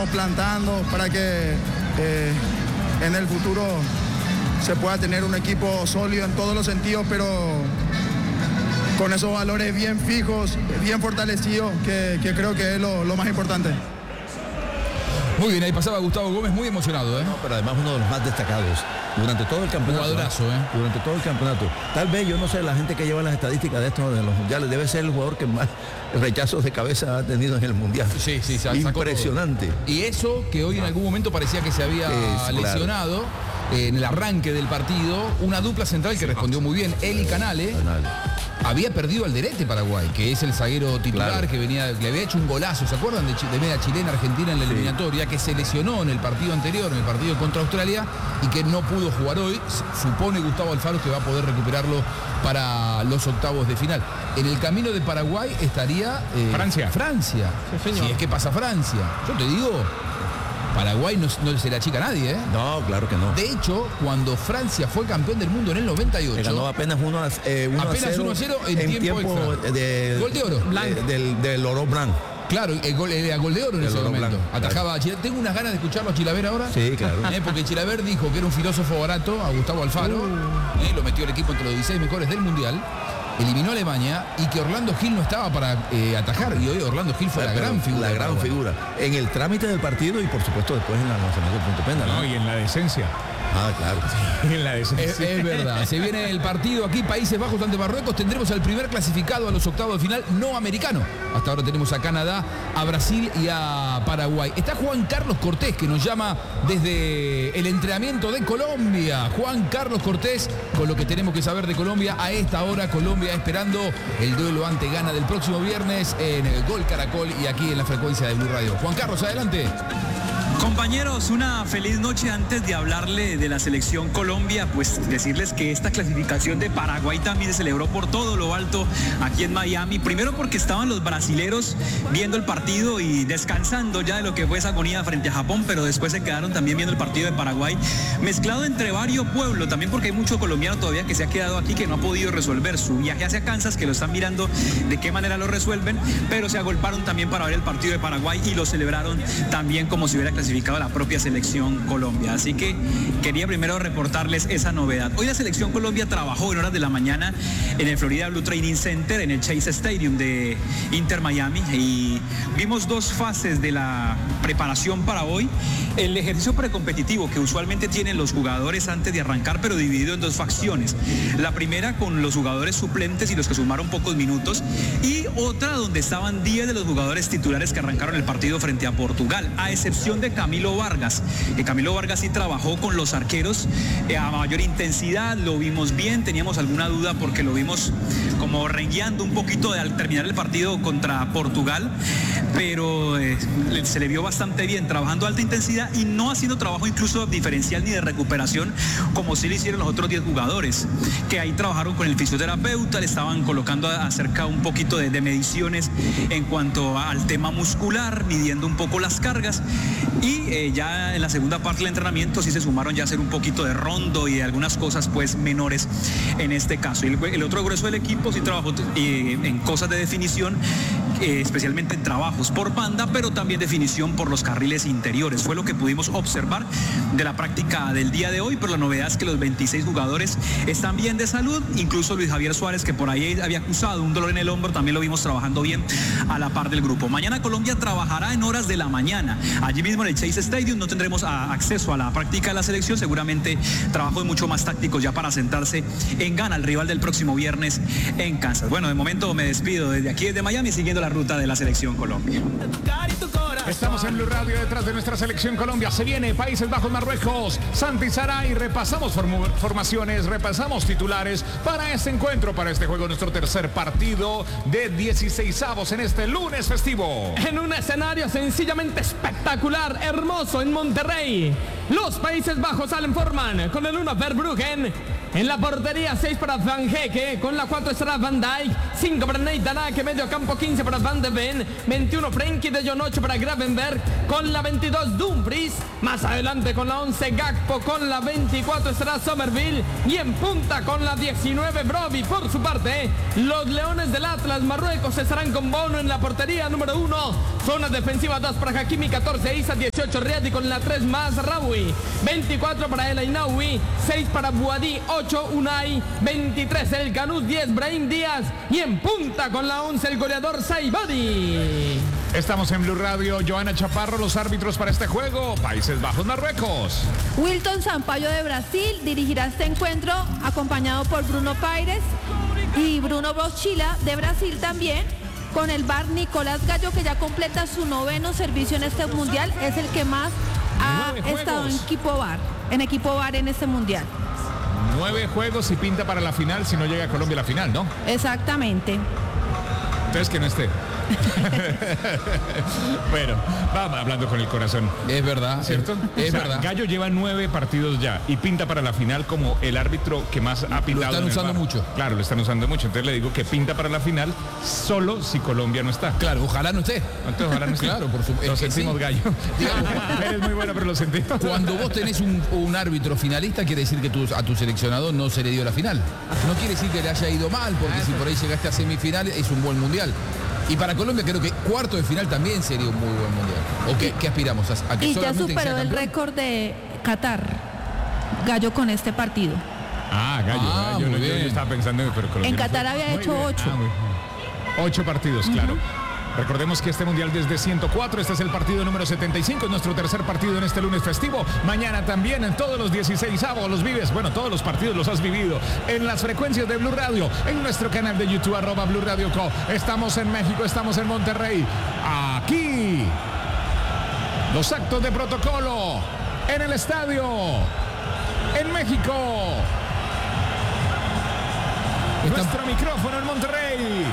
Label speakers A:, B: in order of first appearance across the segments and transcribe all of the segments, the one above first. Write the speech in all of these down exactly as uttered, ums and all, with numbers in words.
A: estamos plantando para que eh, en el futuro se pueda tener un equipo sólido en todos los sentidos, pero con esos valores bien fijos, bien fortalecidos, que, que creo que es lo, lo más importante.
B: Muy bien, ahí pasaba Gustavo Gómez, muy emocionado, ¿eh?
C: No, pero además uno de los más destacados durante todo el campeonato.
B: Jugadorazo, ¿eh?
C: Durante todo el campeonato. Tal vez, yo no sé, la gente que lleva las estadísticas de estos de los mundiales, debe ser el jugador que más rechazos de cabeza ha tenido en el mundial.
B: Sí, sí, sacó
C: impresionante.
B: Todo. Y eso que hoy en algún momento parecía que se había es, lesionado, claro, en el arranque del partido, una dupla central que respondió muy bien, él y Canale. Canale. Había perdido al Derete Paraguay, que es el zaguero titular, claro, que venía, le había hecho un golazo, ¿se acuerdan? De, de media chilena Argentina en la, sí, eliminatoria, que se lesionó en el partido anterior, en el partido contra Australia, y que no pudo jugar hoy. Supone Gustavo Alfaro que va a poder recuperarlo para los octavos de final. En el camino de Paraguay estaría
D: eh, Francia.
B: Francia. Sí, si es que pasa Francia. Yo te digo, Paraguay no, no se le achica a nadie, ¿eh?
C: No, claro que no.
B: De hecho, cuando Francia fue campeón del mundo en el noventa y ocho...
C: Le ganó apenas uno a cero
B: en, en tiempo,
C: tiempo de,
B: gol de oro.
C: De, del, del oro blanco.
B: Claro, el gol, era gol de oro en
C: el
B: ese
C: oro
B: momento.
C: Blanco,
B: Atajaba claro. a Tengo unas ganas de escucharlo a Chilaver ahora.
C: Sí, claro.
B: ¿Eh? Porque Chilaver dijo que era un filósofo barato, a Gustavo Alfaro. Uh. ¿Eh? Lo metió el equipo entre los dieciséis mejores del Mundial. Eliminó a Alemania y que Orlando Gil no estaba para eh, atajar. Y hoy Orlando Gil fue la, la gran figura.
C: La gran figura. En el trámite del partido y por supuesto después en la lanzamiento del punto penal.
D: No, ¿no? Y en la decencia.
C: Ah, claro.
D: En la decencia.
B: Es, es verdad. Se viene el partido aquí, Países Bajos ante Marruecos. Tendremos al primer clasificado a los octavos de final no americano. Hasta ahora tenemos a Canadá, a Brasil y a Paraguay. Está Juan Carlos Cortés, que nos llama desde el entrenamiento de Colombia. Juan Carlos Cortés, con lo que tenemos que saber de Colombia. A esta hora Colombia esperando el duelo ante Ghana del próximo viernes en el Gol Caracol y aquí en la frecuencia de Blue Radio. Juan Carlos, adelante.
E: Compañeros, una feliz noche. Antes de hablarle de la selección Colombia, pues decirles que esta clasificación de Paraguay también se celebró por todo lo alto aquí en Miami. Primero porque estaban los brasileros viendo el partido y descansando ya de lo que fue esa agonía frente a Japón, pero después se quedaron también viendo el partido de Paraguay, mezclado entre varios pueblos, también porque hay mucho colombiano todavía que se ha quedado aquí, que no ha podido resolver su viaje hacia Kansas, que lo están mirando de qué manera lo resuelven, pero se agolparon también para ver el partido de Paraguay y lo celebraron también como si hubiera clasificado la propia selección Colombia. Así que quería primero reportarles esa novedad. Hoy la selección Colombia trabajó en horas de la mañana en el Florida Blue Training Center, en el Chase Stadium de Inter Miami, y vimos dos fases de la preparación para hoy. El ejercicio precompetitivo que usualmente tienen los jugadores antes de arrancar, pero dividido en dos facciones. La primera con los jugadores suplentes y los que sumaron pocos minutos, y otra donde estaban diez de los jugadores titulares que arrancaron el partido frente a Portugal, a excepción de Camilo Vargas, que Camilo Vargas sí trabajó con los arqueros eh, a mayor intensidad, lo vimos bien, teníamos alguna duda porque lo vimos como rengueando un poquito de, al terminar el partido contra Portugal, pero eh, se le vio bastante bien, trabajando a alta intensidad y no haciendo trabajo incluso diferencial ni de recuperación, como sí lo hicieron los otros diez jugadores, que ahí trabajaron con el fisioterapeuta, le estaban colocando acerca un poquito de, de mediciones en cuanto al tema muscular, midiendo un poco las cargas. Y eh, ya en la segunda parte del entrenamiento sí se sumaron ya a hacer un poquito de rondo y de algunas cosas pues menores en este caso. Y el, el otro grueso del equipo sí trabajó eh, en cosas de definición, eh, especialmente en trabajos por banda, pero también definición por los carriles interiores. Fue lo que pudimos observar de la práctica del día de hoy, pero la novedad es que los veintiséis jugadores están bien de salud, incluso Luis Javier Suárez, que por ahí había acusado un dolor en el hombro, también lo vimos trabajando bien a la par del grupo. Mañana Colombia trabajará en horas de la mañana, allí mismo en el Chase Stadium. No tendremos a, acceso a la práctica de la selección, seguramente trabajos mucho más tácticos ya para sentarse en Ghana, el rival del próximo viernes en Kansas. Bueno, de momento me despido desde aquí, desde Miami, siguiendo la ruta de la selección Colombia.
D: Estamos en Blue Radio detrás de nuestra selección Colombia. Se viene Países Bajos, Marruecos, Santi Saray. Repasamos form formaciones, repasamos titulares para este encuentro, para este juego, nuestro tercer partido de dieciseisavos en este lunes festivo.
F: En un escenario sencillamente espectacular, hermoso en Monterrey. Los Países Bajos salen forman con el uno Verbruggen, En la portería, seis para Van Hecke. Con la cuatro estará Van Dijk. cinco para Nathan Ake. Medio campo, quince para Van de Ven. veintiuno Frenkie de Jong, ocho para Gravenberg. Con la veintidós, Dumfries. Más adelante con la once, Gakpo. Con la veinticuatro estará Somerville. Y en punta con la diecinueve, Brobbey. Por su parte, los Leones del Atlas Marruecos estarán con Bono en la portería número uno. Zona defensiva, dos para Hakimi, catorce Isa, dieciocho Riad y con la tres más Raoui. veinticuatro para El Ainaoui. seis para Buadí, ocho Unai, veintitrés El Canut, diez Brahim Díaz y en punta con la once el goleador Saibadi.
D: Estamos en Blue Radio. Joana Chaparro, los árbitros para este juego. Países Bajos, Marruecos.
G: Wilton Sampaio de Brasil dirigirá este encuentro acompañado por Bruno Paires y Bruno Boschila de Brasil también. Con el V A R Nicolás Gallo, que ya completa su noveno servicio en este mundial, es el que más ha estado en equipo V A R, en equipo V A R en este mundial.
D: Nueve juegos y pinta para la final si no llega a Colombia a la final, ¿no?
G: Exactamente.
D: Entonces que no esté. Bueno, vamos hablando con el corazón.
B: Es verdad,
D: ¿cierto?
B: Es, es
D: o sea,
B: verdad.
D: Gallo lleva nueve partidos ya y pinta para la final como el árbitro que más ha pintado.
B: Lo están usando mucho.
D: Claro, lo están usando mucho. Entonces le digo que pinta para la final solo si Colombia no está.
B: Claro, ojalá no esté.
D: Entonces, ojalá no esté.
B: Claro, por supuesto.
D: Lo sentimos, sí. Gallo. Eres muy bueno, pero lo sentimos.
B: Cuando vos tenés un, un árbitro finalista, quiere decir que tu, a tu seleccionador no se le dio la final. No quiere decir que le haya ido mal, porque si por ahí llegaste a semifinal es un buen mundial. Y para Colombia creo que cuarto de final también sería un muy buen mundial. ¿O qué, qué aspiramos? ¿A, a que
G: y ya
B: solamente
G: superó
B: sea
G: el récord de Qatar, Gallo, con este partido.
D: Ah, Gallo.
B: Ah,
D: yo,
B: muy
D: yo, yo
B: bien.
D: estaba pensando en... Pero Colombia
G: En
D: no
G: Qatar
D: fue.
G: había
D: Muy
G: hecho
D: bien.
G: ocho.
D: Ah, muy bien. Ocho partidos, claro. Recordemos que este mundial desde ciento cuatro, este es el partido número setenta y cinco, es nuestro tercer partido en este lunes festivo. Mañana también en todos los dieciséis avos los vives, bueno, todos los partidos los has vivido en las frecuencias de Blue Radio, en nuestro canal de YouTube, arroba Blue Radio Co. Estamos en México, estamos en Monterrey. Aquí, los actos de protocolo en el estadio, en México. Nuestro micrófono en Monterrey.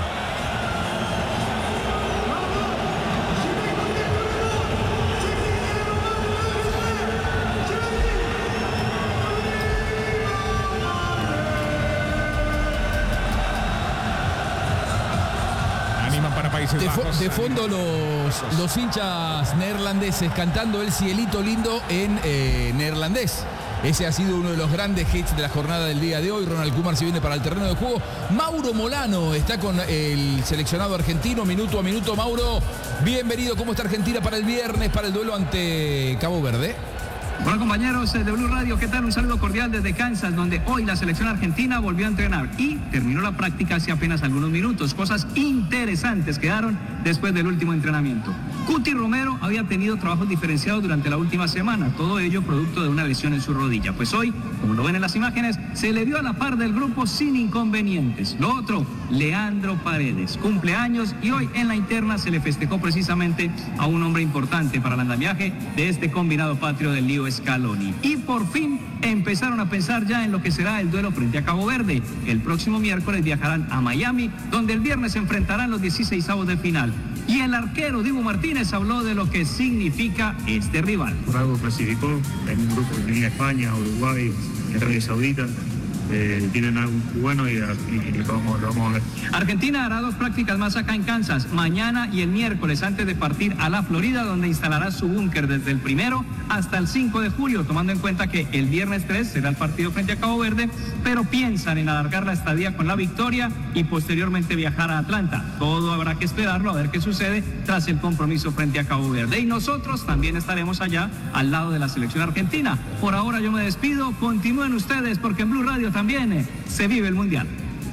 B: De, fo de fondo los, los hinchas neerlandeses cantando El cielito lindo en eh, neerlandés. Ese ha sido uno de los grandes hits de la jornada del día de hoy. Ronald Koeman se viene para el terreno de juego. Mauro Molano está con el seleccionado argentino, minuto a minuto. Mauro, bienvenido. ¿Cómo está Argentina para el viernes, para el duelo ante Cabo Verde?
H: Hola compañeros de Blue Radio, ¿qué tal? Un saludo cordial desde Kansas, donde hoy la selección argentina volvió a entrenar y terminó la práctica hace apenas algunos minutos. Cosas interesantes quedaron después del último entrenamiento. Cuti Romero había tenido trabajos diferenciados durante la última semana, todo ello producto de una lesión en su rodilla. Pues hoy, como lo ven en las imágenes, se le vio a la par del grupo sin inconvenientes. Lo otro, Leandro Paredes, cumpleaños y hoy en la interna se le festejó precisamente a un hombre importante para el andamiaje de este combinado patrio del lío Scaloni. Y por fin empezaron a pensar ya en lo que será el duelo frente a Cabo Verde. El próximo miércoles viajarán a Miami, donde el viernes se enfrentarán los dieciseisavos de final. Y el arquero Dibu Martínez habló de lo que significa este rival.
I: Por algo clasificó en un grupo que tenía España, Uruguay, Arabia Saudita. Eh, tienen algo bueno y, y, y lo, vamos, lo vamos a ver.
H: Argentina hará dos prácticas más acá en Kansas, mañana y el miércoles antes de partir a la Florida, donde instalará su búnker desde el primero hasta el cinco de julio, tomando en cuenta que el viernes tres será el partido frente a Cabo Verde, pero piensan en alargar la estadía con la victoria y posteriormente viajar a Atlanta. Todo habrá que esperarlo a ver qué sucede tras el compromiso frente a Cabo Verde. Y nosotros también estaremos allá al lado de la selección argentina. Por ahora yo me despido, continúen ustedes porque en Blue Radio también se vive el mundial.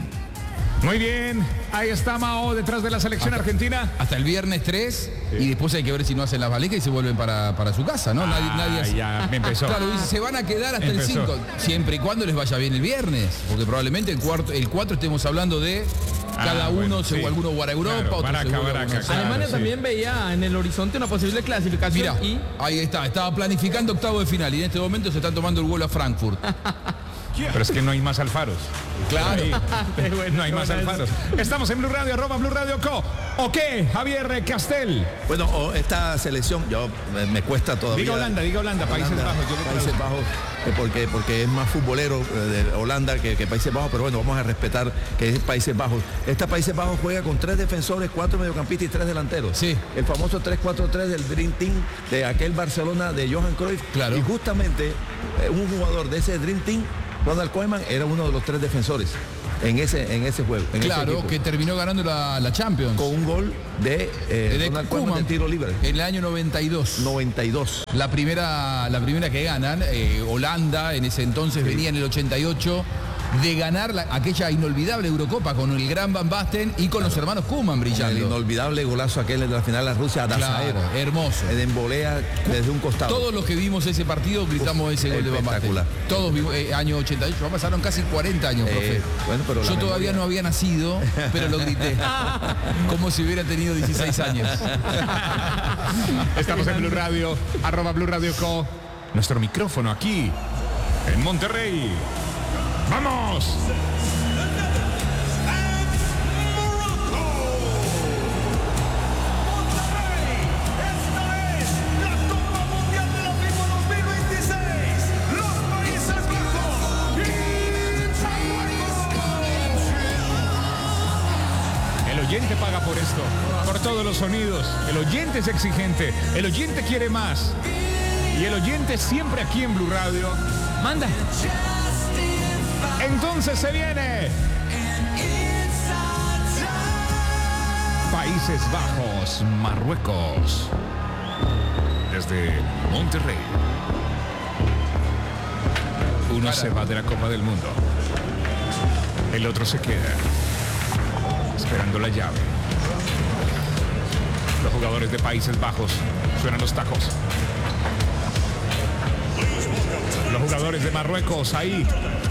D: Muy bien, ahí está Mao detrás de la selección
B: hasta,
D: argentina.
B: Hasta el viernes tres, sí. Y después hay que ver si no hacen las valicas y se vuelven para, para su casa, ¿no?
D: Ah,
B: nadie, nadie hace...
D: ya me empezó.
B: Claro, dice, se van a quedar hasta
D: empezó.
B: el cinco, siempre y cuando les vaya bien el viernes, porque probablemente el cuarto, el cuatro estemos hablando de cada ah, uno,
D: bueno,
B: se,
D: sí.
B: alguno para Europa,
D: claro,
B: otro
D: Baraca,
B: se
D: Baraca,
B: Buenos
D: claro,
F: Alemania
D: sí.
F: también veía en el horizonte una posible clasificación.
B: Mira,
F: y
B: ahí está, estaba planificando octavo de final y en este momento se están tomando el vuelo a Frankfurt.
D: Pero es que no hay más Alfaros.
B: Claro.
D: Ahí, no hay más Alfaros. Estamos en Blue Radio, arroba Blue Radio Co. ¿O qué, Javier Castel?
C: Bueno, oh, esta selección, yo me, me cuesta todavía.
D: Diga Holanda, diga Holanda, Países
C: Holanda,
D: Bajos. Yo
C: Países Bajos, eh, porque, porque es más futbolero eh, de Holanda que, que Países Bajos, pero bueno, vamos a respetar que es Países Bajos. Esta Países Bajos juega con tres defensores, cuatro mediocampistas y tres delanteros.
B: Sí.
C: El famoso tres cuatro tres del Dream Team de aquel Barcelona de Johan Cruyff.
B: Claro.
C: Y justamente eh, un jugador de ese Dream Team, Ronald Koeman, era uno de los tres defensores en ese, en ese juego. En
B: claro,
C: ese
B: que terminó ganando la, la Champions.
C: Con un gol de, eh,
B: de
C: Ronald Koeman de tiro libre.
B: En el año noventa y dos.
C: noventa y dos.
B: La primera, la primera que ganan, eh, Holanda, en ese entonces sí. venía en el ochenta y ocho, de ganar la, aquella inolvidable Eurocopa con el gran Van Basten y con claro. los hermanos Koeman brillando.
C: El inolvidable golazo aquel de la final de la Rusia, Dazaer.
B: Claro, hermoso.
C: De embolea desde un costado.
B: Todos los que vimos ese partido gritamos Uf, ese gol de Van Basten. Todos vimos, eh, año ochenta y ocho, pasaron casi cuarenta años, profe.
C: Eh, bueno, pero
B: Yo todavía memoria... no había nacido, pero lo grité. Como si hubiera tenido dieciséis años.
D: Estamos en Blue Radio, arroba Blue Radio Co. Nuestro micrófono aquí, en Monterrey. ¡Vamos! El oyente paga por esto, por todos los sonidos. El oyente es exigente, el oyente quiere más. Y el oyente siempre aquí en Blue Radio manda. Entonces se viene Países Bajos, Marruecos, desde Monterrey. Uno se va de la Copa del Mundo, el otro se queda esperando la llave. Los jugadores de Países Bajos suenan los tacos. Los jugadores de Marruecos ahí.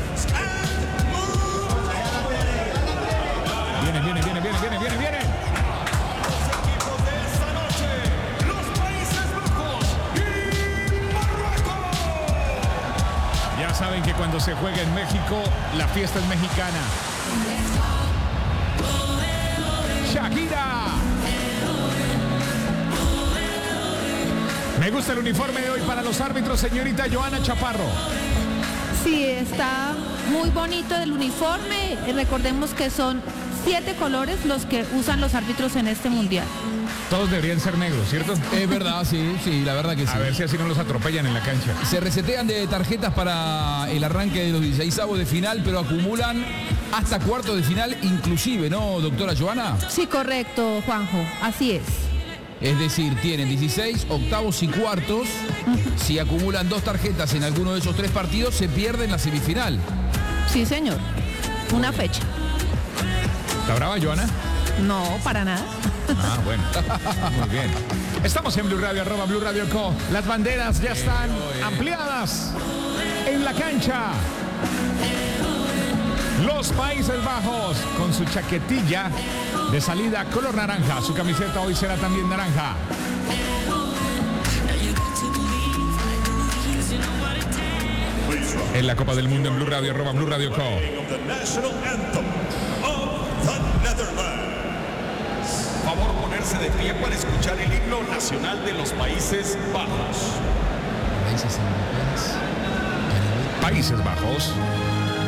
D: Viene, viene, viene, viene, viene, viene, viene. Los equipos de esta noche, los Países Bajos y Marruecos. Ya saben que cuando se juega en México, la fiesta es mexicana. Shakira. Me gusta el uniforme de hoy para los árbitros, señorita Joana Chaparro.
G: Sí, está muy bonito el uniforme. Recordemos que son siete colores los que usan los árbitros en este mundial.
D: Todos deberían ser negros, ¿cierto?
B: Es verdad, sí, sí, la verdad que sí.
D: A ver si así no los atropellan en la cancha.
B: Se resetean de tarjetas para el arranque de los dieciseisavos de final, pero acumulan hasta cuartos de final inclusive, ¿no, doctora Joana?
G: Sí, correcto, Juanjo, así es.
B: Es decir, tienen dieciséis, octavos y cuartos. Si acumulan dos tarjetas en alguno de esos tres partidos, se pierden la semifinal.
G: Sí, señor. Una fecha.
D: ¿Está brava, Joana?
G: No, para nada.
D: Ah, bueno. Muy bien. Estamos en Blue Radio, arroba Blue Radio Co. Las banderas ya están ampliadas en la cancha. Los Países Bajos con su chaquetilla de salida color naranja. Su camiseta hoy será también naranja. En la Copa del Mundo en Blue Radio, arroba Blue Radio Co.
J: Favor ponerse de pie para escuchar el himno nacional de los Países Bajos.
D: Países Bajos.